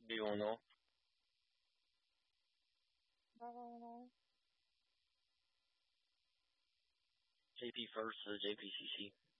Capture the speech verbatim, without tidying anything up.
Do you know? J P first, uh, J P C C.